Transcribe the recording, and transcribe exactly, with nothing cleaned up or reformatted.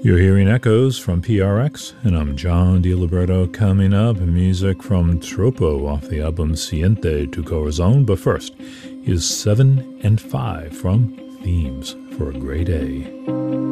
You're hearing Echoes from P R X, and I'm John DiLiberto. Coming up, music from Tropo off the album Siente Tu Corazon, but first is seven and five from Themes for a Grey Day.